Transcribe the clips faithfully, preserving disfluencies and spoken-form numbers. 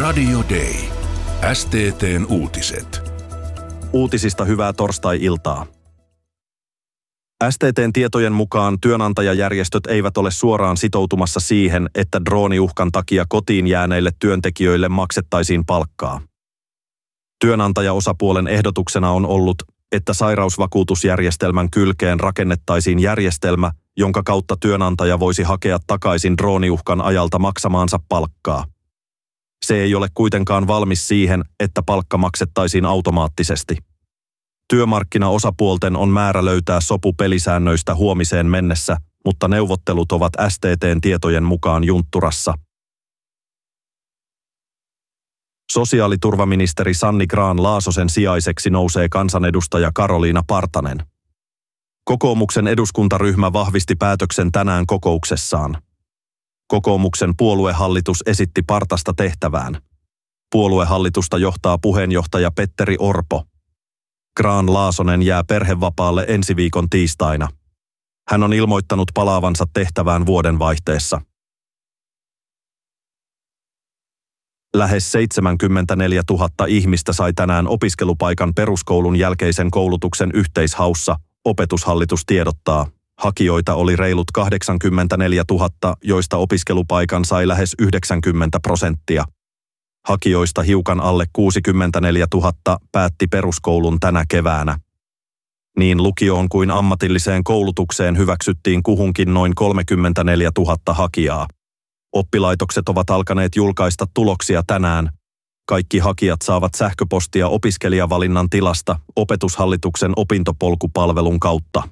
Radio Day. S T T:n uutiset. Uutisista hyvää torstai-iltaa. S T T:n tietojen mukaan työnantajajärjestöt eivät ole suoraan sitoutumassa siihen, että drooniuhkan takia kotiin jääneille työntekijöille maksettaisiin palkkaa. Työnantajaosapuolen ehdotuksena on ollut, että sairausvakuutusjärjestelmän kylkeen rakennettaisiin järjestelmä, jonka kautta työnantaja voisi hakea takaisin drooniuhkan ajalta maksamaansa palkkaa. Se ei ole kuitenkaan valmis siihen, että palkka maksettaisiin automaattisesti. Työmarkkinaosapuolten on määrä löytää sopu pelisäännöistä huomiseen mennessä, mutta neuvottelut ovat S T T:n tietojen mukaan juntturassa. Sosiaaliturvaministeri Sanni Grahn-Laasosen sijaiseksi nousee kansanedustaja Karoliina Partanen. Kokoomuksen eduskuntaryhmä vahvisti päätöksen tänään kokouksessaan. Kokoomuksen puoluehallitus esitti Partasta tehtävään. Puoluehallitusta johtaa puheenjohtaja Petteri Orpo. Grahn-Laasonen jää perhevapaalle ensi viikon tiistaina. Hän on ilmoittanut palaavansa tehtävään vuodenvaihteessa. Lähes seitsemänkymmentäneljätuhatta ihmistä sai tänään opiskelupaikan peruskoulun jälkeisen koulutuksen yhteishaussa, Opetushallitus tiedottaa. Hakijoita oli reilut kahdeksankymmentäneljätuhatta, joista opiskelupaikan sai lähes yhdeksänkymmentä prosenttia. Hakijoista hiukan alle kuusikymmentäneljätuhatta päätti peruskoulun tänä keväänä. Niin lukioon kuin ammatilliseen koulutukseen hyväksyttiin kuhunkin noin kolmekymmentäneljätuhatta hakijaa. Oppilaitokset ovat alkaneet julkaista tuloksia tänään. Kaikki hakijat saavat sähköpostia opiskelijavalinnan tilasta Opetushallituksen opintopolkupalvelun kautta.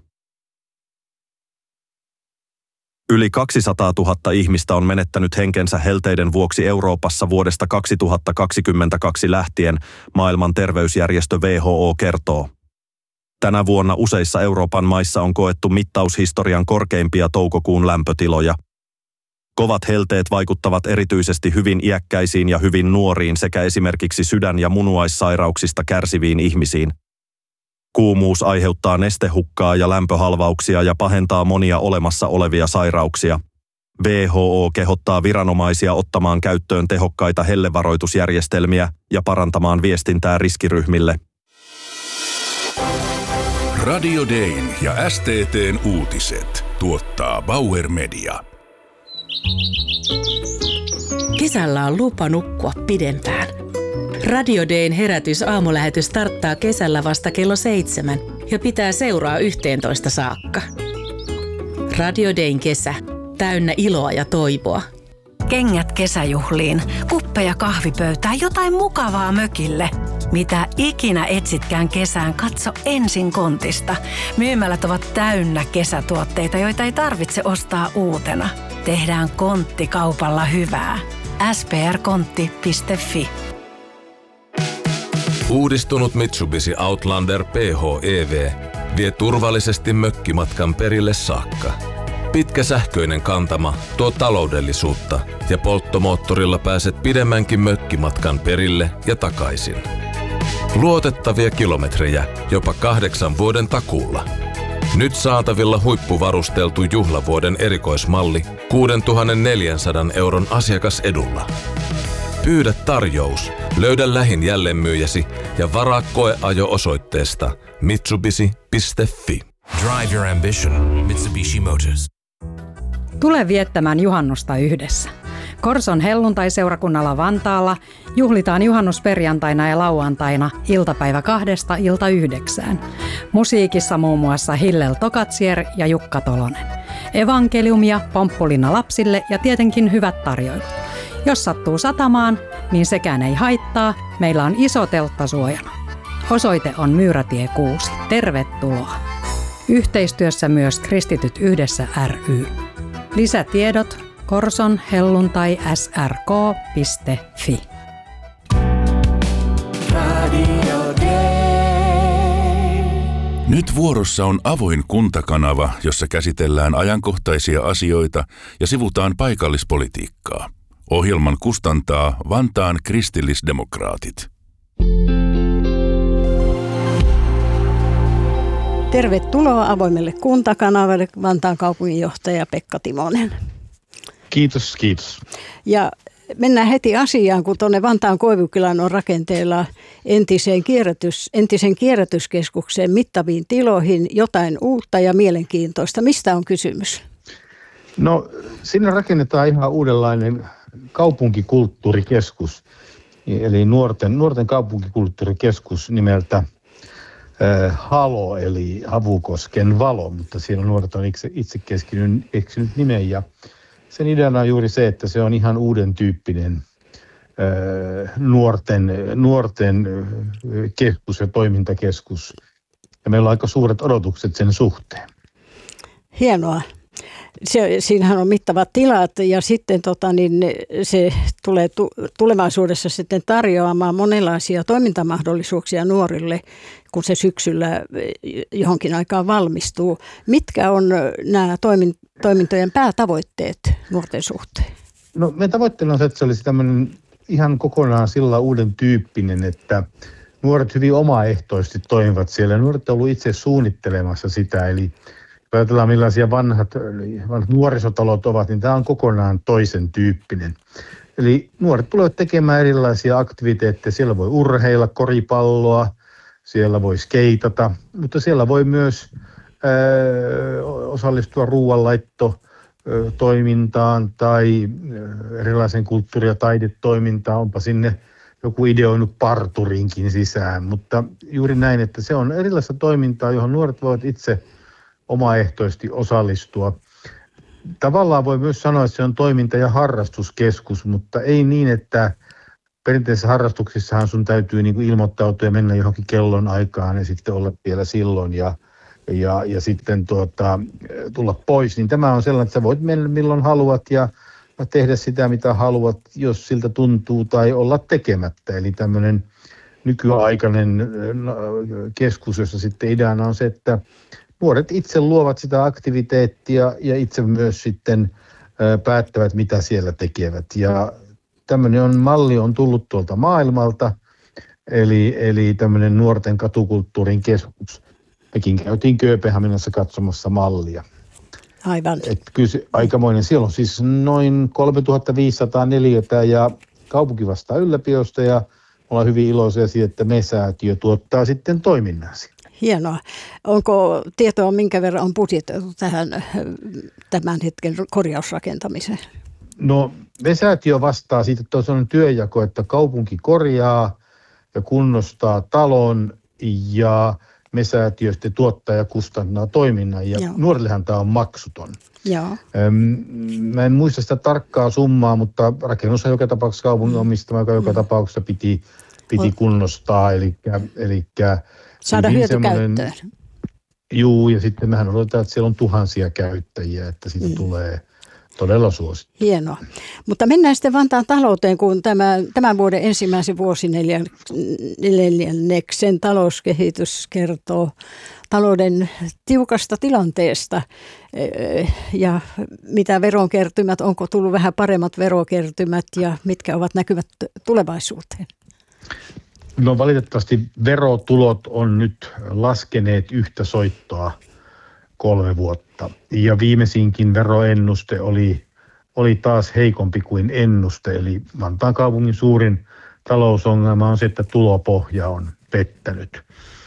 Yli kaksisataatuhatta ihmistä on menettänyt henkensä helteiden vuoksi Euroopassa vuodesta kaksituhattakaksikymmentäkaksi lähtien, maailman terveysjärjestö W H O kertoo. Tänä vuonna useissa Euroopan maissa on koettu mittaushistorian korkeimpia toukokuun lämpötiloja. Kovat helteet vaikuttavat erityisesti hyvin iäkkäisiin ja hyvin nuoriin sekä esimerkiksi sydän- ja munuaissairauksista kärsiviin ihmisiin. Kuumuus aiheuttaa nestehukkaa ja lämpöhalvauksia ja pahentaa monia olemassa olevia sairauksia. W H O kehottaa viranomaisia ottamaan käyttöön tehokkaita hellevaroitusjärjestelmiä ja parantamaan viestintää riskiryhmille. Radio Dayn ja S T T:n uutiset tuottaa Bauer Media. Kesällä on lupa nukkua pidempään. Radio Dayn herätys aamulähetys starttaa kesällä vasta kello seitsemän ja pitää seuraa yhteentoista saakka. Radio Dayn kesä. Täynnä iloa ja toivoa. Kengät kesäjuhliin, kuppeja kahvipöytään, jotain mukavaa mökille. Mitä ikinä etsitkään kesään, katso ensin Kontista. Myymälät ovat täynnä kesätuotteita, joita ei tarvitse ostaa uutena. Tehdään Kontti kaupalla hyvää. s p r kontti piste f i. Uudistunut Mitsubishi Outlander P H E V vie turvallisesti mökkimatkan perille saakka. Pitkä sähköinen kantama tuo taloudellisuutta ja polttomoottorilla pääset pidemmänkin mökkimatkan perille ja takaisin. Luotettavia kilometrejä jopa kahdeksan vuoden takuulla. Nyt saatavilla huippuvarusteltu juhlavuoden erikoismalli kuusituhattaneljäsataa euron asiakasedulla. Pyydä tarjous, löydä lähin jälleenmyyjäsi ja varaa koeajo osoitteesta mitsubishi piste f i. Drive your ambition. Mitsubishi Motors. Tule viettämään juhannusta yhdessä. Korson helluntaiseurakunnalla Vantaalla juhlitaan juhannusperjantaina ja lauantaina iltapäivä kahdesta ilta yhdeksään. Musiikissa muun muassa Hillel Tokatsier ja Jukka Tolonen. Evankeliumia, pomppulina lapsille ja tietenkin hyvät tarjoilut. Jos sattuu satamaan, niin sekään ei haittaa. Meillä on iso teltta suojana. Osoite on Myyrätie kuusi. Tervetuloa. Yhteistyössä myös Kristityt yhdessä ry. Lisätiedot korson helluntai s r k piste f i. Nyt vuorossa on avoin kuntakanava, jossa käsitellään ajankohtaisia asioita ja sivutaan paikallispolitiikkaa. Ohjelman kustantaa Vantaan kristillisdemokraatit. Tervetuloa avoimelle kuntakanavalle, Vantaan kaupunginjohtaja Pekka Timonen. Kiitos, kiitos. Ja mennään heti asiaan, kun tuonne Vantaan Koivukylän on rakenteella entiseen, kierrätys, entisen kierrätyskeskukseen mittaviin tiloihin jotain uutta ja mielenkiintoista. Mistä on kysymys? No sinne rakennetaan ihan uudenlainen kaupunkikulttuurikeskus, eli nuorten, nuorten kaupunkikulttuurikeskus nimeltä äh, Halo, eli Havukosken valo, mutta siellä nuoret on itse, itse keskinyt, keksinyt nimen, ja sen ideana on juuri se, että se on ihan uuden tyyppinen äh, nuorten, nuorten keskus ja toimintakeskus, ja meillä on aika suuret odotukset sen suhteen. Hienoa. Se, siinähän on mittavat tilat ja sitten tota, niin se tulee tu, tulevaisuudessa sitten tarjoamaan monenlaisia toimintamahdollisuuksia nuorille, kun se syksyllä johonkin aikaan valmistuu. Mitkä on nämä toimin, toimintojen päätavoitteet nuorten suhteen? No meidän tavoitteena on se, että se olisi tämmöinen ihan kokonaan sillä uuden tyyppinen, että nuoret hyvin omaehtoisesti toimivat siellä. Nuoret ovat olleet itse suunnittelemassa sitä, eli ajatellaan millaisia vanhat, vanhat nuorisotalot ovat, niin tämä on kokonaan toisen tyyppinen. Eli nuoret tulevat tekemään erilaisia aktiviteetteja. Siellä voi urheilla koripalloa, siellä voi skeitata, mutta siellä voi myös ää, osallistua ruoanlaittotoimintaan tai erilaisen kulttuuri- ja taidetoimintaan. Onpa sinne joku ideoinut parturinkin sisään, mutta juuri näin, että se on erilaista toimintaa, johon nuoret voivat itse omaehtoisesti osallistua. Tavallaan voi myös sanoa, että se on toiminta- ja harrastuskeskus, mutta ei niin, että perinteisissä harrastuksissahan sun täytyy niin kuin ilmoittautua ja mennä johonkin kellon aikaan ja sitten olla vielä silloin ja, ja, ja sitten tuota, tulla pois. Niin tämä on sellainen, että sä voit mennä milloin haluat ja tehdä sitä, mitä haluat, jos siltä tuntuu tai olla tekemättä. Eli tämmöinen nykyaikainen keskus, jossa sitten ideana on se, että nuoret itse luovat sitä aktiviteettia ja itse myös sitten päättävät, mitä siellä tekevät. Ja tämmöinen on, malli on tullut tuolta maailmalta, eli, eli tämmöinen nuorten katukulttuurin keskus. Mekin käytiin Kööpenhaminassa katsomassa mallia. Aivan. Et kyllä se, aikamoinen. Siellä on siis noin kolmetuhattaviisisataa neliötä ja kaupunki vastaa ylläpidosta ja ollaan hyvin iloisia siitä, että Me-säätiö tuottaa sitten toiminnan siellä. Hienoa. Onko tietoa, minkä verran on budjetoitu tähän tämän hetken korjausrakentamiseen? No, Me-säätiö vastaa siitä, että on sellainen työnjako, että kaupunki korjaa ja kunnostaa talon ja Me-säätiö sitten tuottaa ja kustantaa toiminnan. Ja Joo. nuorillehan tämä on maksuton. Joo. Mä en muista sitä tarkkaa summaa, mutta rakennushan joka tapauksessa kaupungin omistama, joka joka tapauksessa piti, piti kunnostaa, eli, eli saada hyötykäyttöön. Juu, ja sitten mehän odotetaan, että siellä on tuhansia käyttäjiä, että siitä mm. tulee todella suosittu. Hienoa. Mutta mennään sitten Vantaan talouteen, kun tämä, tämän vuoden ensimmäisen vuosineljänneksen talouskehitys kertoo talouden tiukasta tilanteesta ja mitä veronkertymät, onko tullut vähän paremmat verokertymät ja mitkä ovat näkyvät tulevaisuuteen? No valitettavasti verotulot on nyt laskeneet yhtä soittoa kolme vuotta. Ja viimeisinkin veroennuste oli, oli taas heikompi kuin ennuste. Eli Vantaan kaupungin suurin talousongelma on se, että tulopohja on pettänyt.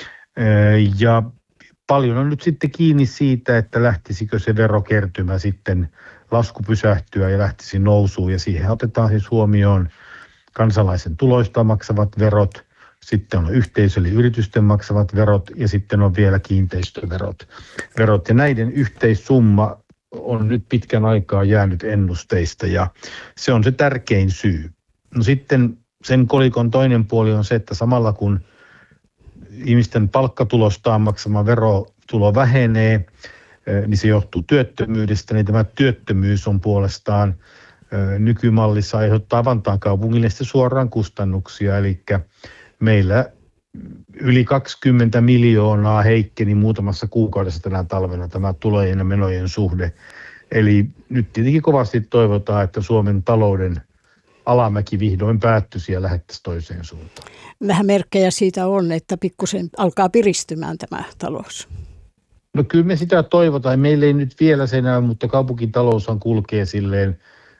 Ja paljon on nyt sitten kiinni siitä, että lähtisikö se verokertymä sitten lasku pysähtyä ja lähtisi nousuun. Ja siihen otetaan siis huomioon kansalaisen tuloista maksavat verot, sitten on yhteisö- eli yritysten maksavat verot ja sitten on vielä kiinteistöverot. Verot. Ja näiden yhteissumma on nyt pitkän aikaa jäänyt ennusteista ja se on se tärkein syy. No sitten sen kolikon toinen puoli on se, että samalla kun ihmisten palkkatulostaan maksama verotulo vähenee, niin se johtuu työttömyydestä, niin tämä työttömyys on puolestaan nykymallissa aiheuttaa Vantaan kaupungille suoraan kustannuksia, eli meillä yli kaksikymmentä miljoonaa heikkeni muutamassa kuukaudessa tänä talvena tämä tulojen ja menojen suhde. Eli nyt tietenkin kovasti toivotaan, että Suomen talouden alamäki vihdoin päättyisi ja lähettäisiin toiseen suuntaan. Vähän merkkejä siitä on, että pikkusen alkaa piristymään tämä talous. No kyllä me sitä toivotaan. Meillä ei nyt vielä sen, mutta kaupunkitaloushan kulkee silleen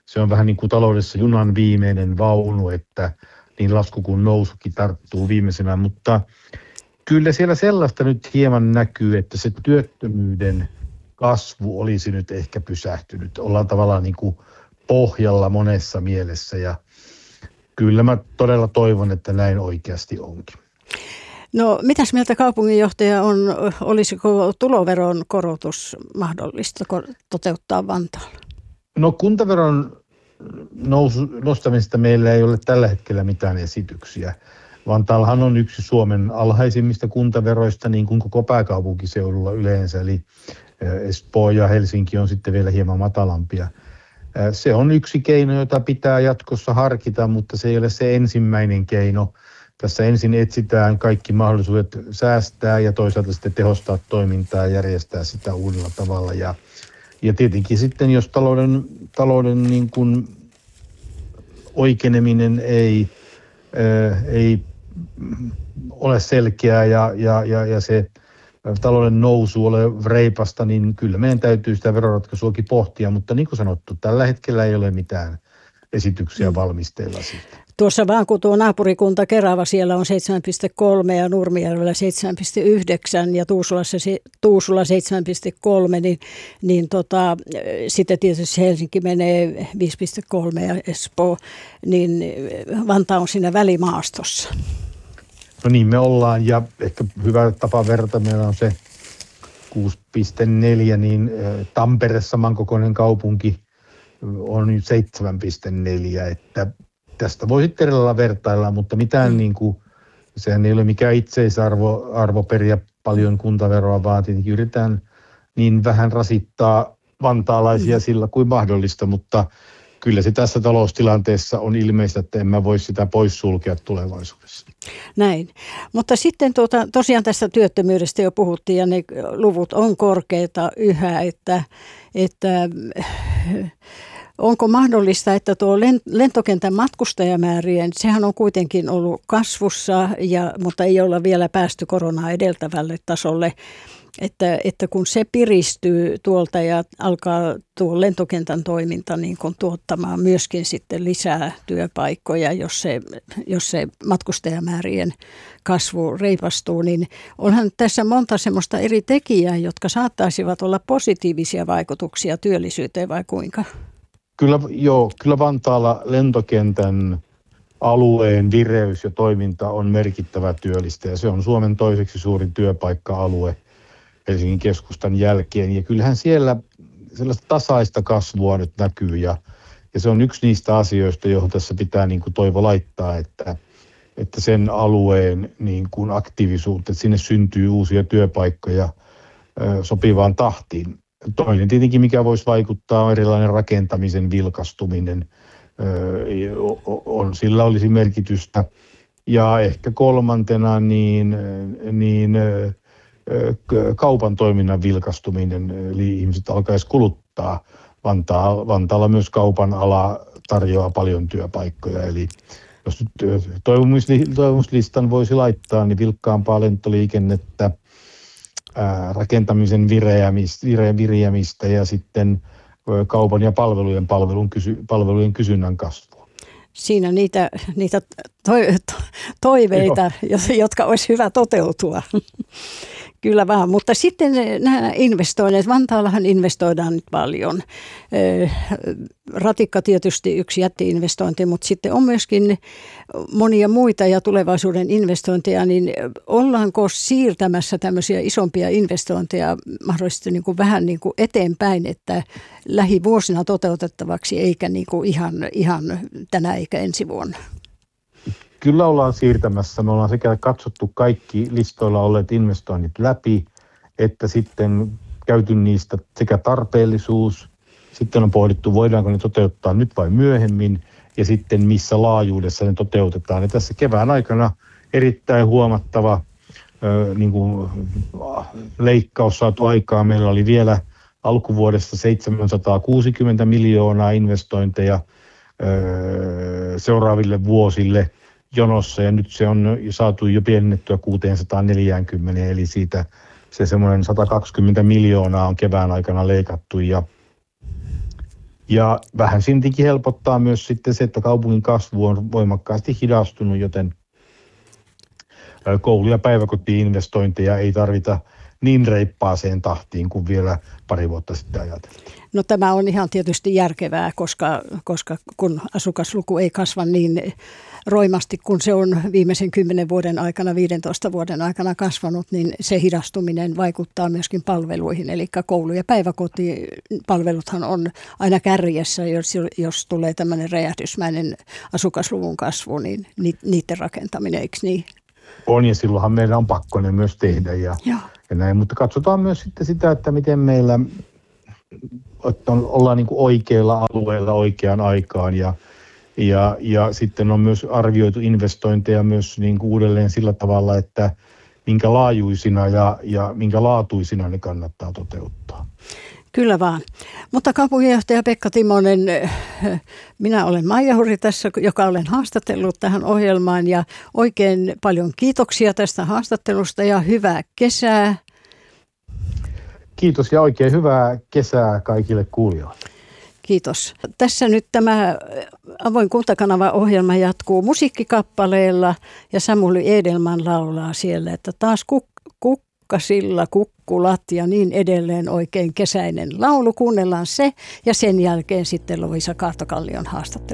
se on vähän niin kuin taloudessa junan viimeinen vaunu, että niin lasku kuin nousukin tarttuu viimeisenä, mutta kyllä siellä sellaista nyt hieman näkyy, että se työttömyyden kasvu olisi nyt ehkä pysähtynyt. Ollaan tavallaan niin kuin pohjalla monessa mielessä ja kyllä mä todella toivon, että näin oikeasti onkin. No mitäs mieltä kaupunginjohtaja on, olisiko tuloveron korotus mahdollista toteuttaa Vantaalla? No kuntaveron nousu, nostamisesta meillä ei ole tällä hetkellä mitään esityksiä. Vantaallahan on yksi Suomen alhaisimmista kuntaveroista, niin kuin koko pääkaupunkiseudulla yleensä, eli Espoo ja Helsinki on sitten vielä hieman matalampia. Se on yksi keino, jota pitää jatkossa harkita, mutta se ei ole se ensimmäinen keino. Tässä ensin etsitään kaikki mahdollisuudet säästää ja toisaalta sitten tehostaa toimintaa ja järjestää sitä uudella tavalla. Ja, ja tietenkin sitten, jos talouden, talouden niin kuin oikeneminen ei, ää, ei ole selkeää ja, ja, ja, ja se talouden nousu ole reipasta, niin kyllä meidän täytyy sitä veroratkaisuakin pohtia, mutta niin kuin sanottu, tällä hetkellä ei ole mitään esityksiä valmisteilla siitä. Tuossa vaan kun tuo naapurikunta Kerava, siellä on seitsemän pilkku kolme ja Nurmijärvellä seitsemän pilkku yhdeksän ja Tuusulassa, Tuusula seitsemän pilkku kolme, niin, niin tota, sitten tietysti Helsinki menee viisi pilkku kolme ja Espoo, niin Vantaa on siinä välimaastossa. No niin me ollaan ja ehkä hyvä tapa verrata, meillä on se kuusi pilkku neljä, niin Tampere samankokoinen kaupunki on seitsemän pilkku neljä, että tästä voi sitten eri lailla vertailla, mutta mitään mm. niin kuin, sehän ei ole mikään itseisarvo arvo periä paljon kuntaveroa, vaan tietenkin yritetään niin vähän rasittaa vantaalaisia mm. sillä kuin mahdollista, mutta kyllä se tässä taloustilanteessa on ilmeistä, että en mä voi sitä poissulkea tulevaisuudessa. Näin. Mutta sitten tuota, tosiaan tästä työttömyydestä jo puhuttiin ja ne luvut on korkeita yhä, että, että onko mahdollista, että tuo lentokentän matkustajamäärien, sehän on kuitenkin ollut kasvussa, ja, mutta ei olla vielä päästy koronaa edeltävälle tasolle, että, että kun se piristyy tuolta ja alkaa tuo lentokentän toiminta niin kuin tuottamaan myöskin sitten lisää työpaikkoja, jos se, jos se matkustajamäärien kasvu reipastuu, niin onhan tässä monta semmoista eri tekijää, jotka saattaisivat olla positiivisia vaikutuksia työllisyyteen vai kuinka? Kyllä, joo, kyllä Vantaalla lentokentän alueen vireys ja toiminta on merkittävä työllistäjä. Se on Suomen toiseksi suurin työpaikka-alue Helsingin keskustan jälkeen. Ja kyllähän siellä sellaista tasaista kasvua nyt näkyy. Ja, ja se on yksi niistä asioista, johon tässä pitää niin kuin toivo laittaa, että, että sen alueen niin kuin aktiivisuutta, että sinne syntyy uusia työpaikkoja ö, sopivaan tahtiin. Toinen tietenkin, mikä voisi vaikuttaa, on erilainen rakentamisen vilkastuminen. On, sillä olisi merkitystä. Ja ehkä kolmantena niin, niin kaupan toiminnan vilkastuminen, eli ihmiset alkaisi kuluttaa. Vantaa, Vantaalla myös kaupan ala tarjoaa paljon työpaikkoja, eli jos nyt toivomuslistan voisi laittaa, niin vilkkaampaa lentoliikennettä, Ää, rakentamisen vireämistä, vire, viriämistä ja sitten ö, kaupan ja palvelujen, palvelun kysy, palvelujen kysynnän kasvua. Siinä niitä, niitä toi, to, toiveita, Joo. jotka olisi hyvä toteutua. Kyllä vaan, mutta sitten nämä investoinnit. Vantaallahan investoidaan nyt paljon. Ratikka tietysti yksi jätti-investointi, mutta sitten on myöskin monia muita ja tulevaisuuden investointeja, niin ollaanko siirtämässä tämmöisiä isompia investointeja mahdollisesti niin kuin vähän niin kuin eteenpäin, että lähivuosina toteutettavaksi eikä niin kuin ihan, ihan tänä eikä ensi vuonna? Kyllä ollaan siirtämässä. Me ollaan sekä katsottu kaikki listoilla olleet investoinnit läpi, että sitten käyty niistä sekä tarpeellisuus, sitten on pohdittu, voidaanko ne toteuttaa nyt vai myöhemmin, ja sitten missä laajuudessa ne toteutetaan. Ja tässä kevään aikana erittäin huomattava ö, niin kuin, leikkaus saatu aikaa. Meillä oli vielä alkuvuodesta seitsemänsataakuusikymmentä miljoonaa investointeja ö, seuraaville vuosille jonossa, ja nyt se on saatu jo pienennettyä kuusisataaneljäkymmentä, eli siitä se semmoinen sata kaksikymmentä miljoonaa on kevään aikana leikattu, ja, Ja vähän siltikin helpottaa myös sitten se, että kaupungin kasvu on voimakkaasti hidastunut, joten koulu- ja päiväkoti-investointeja ei tarvita niin reippaaseen tahtiin kuin vielä pari vuotta sitten ajateltiin. No tämä on ihan tietysti järkevää, koska, koska kun asukasluku ei kasva niin roimasti, kun se on viimeisen kymmenen vuoden aikana, viidentoista vuoden aikana kasvanut, niin se hidastuminen vaikuttaa myöskin palveluihin. Eli koulu- ja päiväkotipalveluthan on aina kärjessä, jos, jos tulee tämmöinen räjähdysmäinen asukasluvun kasvu, niin niiden rakentaminen, eikö niin? On, ja silloinhan meillä on pakko ne myös tehdä ja, ja näin, mutta katsotaan myös sitten sitä, että miten meillä että ollaan niin kuin oikeilla alueilla oikeaan aikaan ja, ja, ja sitten on myös arvioitu investointeja myös niin kuin uudelleen sillä tavalla, että minkä laajuisina ja, ja minkä laatuisina ne kannattaa toteuttaa. Kyllä vaan. Mutta kaupunginjohtaja Pekka Timonen, minä olen Maija Huri tässä, joka olen haastatellut tähän ohjelmaan ja oikein paljon kiitoksia tästä haastattelusta ja hyvää kesää. Kiitos ja oikein hyvää kesää kaikille kuulijoille. Kiitos. Tässä nyt tämä Avoin Kuntakanava-ohjelma jatkuu musiikkikappaleella ja Samuli Edelman laulaa siellä, että taas kuk- kukkasilla kukkulat ja niin edelleen oikein kesäinen laulu. Kuunnellaan se ja sen jälkeen sitten Loisa Kaartokallion haastattelu.